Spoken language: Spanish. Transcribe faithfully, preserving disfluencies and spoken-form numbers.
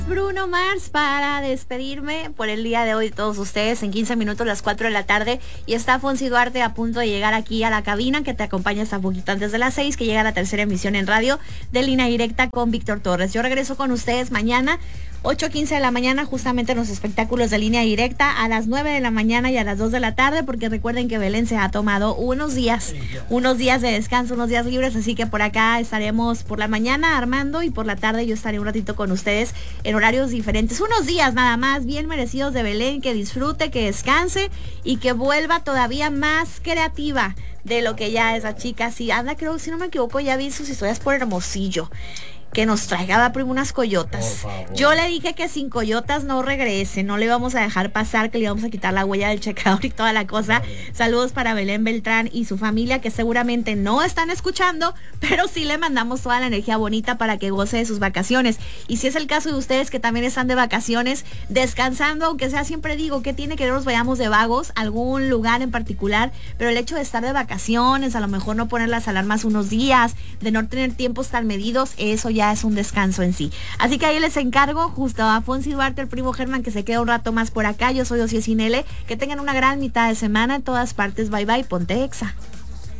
Bruno Mars para despedirme por el día de hoy de todos ustedes en quince minutos, las cuatro de la tarde, y está Fonsi Duarte a punto de llegar aquí a la cabina que te acompaña hasta poquito antes de las seis, que llega la tercera emisión en radio de Línea Directa con Víctor Torres. Yo regreso con ustedes mañana ocho quince de la mañana, justamente en los espectáculos de Línea Directa, a las nueve de la mañana y a las dos de la tarde, porque recuerden que Belén se ha tomado unos días, unos días de descanso, unos días libres, así que por acá estaremos por la mañana Armando y por la tarde yo estaré un ratito con ustedes en horarios diferentes, unos días nada más, bien merecidos de Belén, que disfrute, que descanse y que vuelva todavía más creativa de lo que ya es la chica. Si anda, creo, si no me equivoco, ya vi sus historias por Hermosillo. Que nos traiga la prima unas coyotas. Yo le dije que sin coyotas no regrese, no le vamos a dejar pasar, que le vamos a quitar la huella del checkout y toda la cosa. Saludos para Belén Beltrán y su familia, que seguramente no están escuchando, pero sí le mandamos toda la energía bonita para que goce de sus vacaciones. Y si es el caso de ustedes que también están de vacaciones, descansando, aunque sea, siempre digo, ¿qué tiene que ver nos vayamos de vagos a algún lugar en particular? Pero el hecho de estar de vacaciones, a lo mejor no poner las alarmas unos días, de no tener tiempos tan medidos, eso ya es un descanso en sí. Así que ahí les encargo justo a Fonsi Duarte, el primo Germán, que se queda un rato más por acá. Yo soy Ociel Sinele. Que tengan una gran mitad de semana en todas partes. Bye bye, ponte Exa.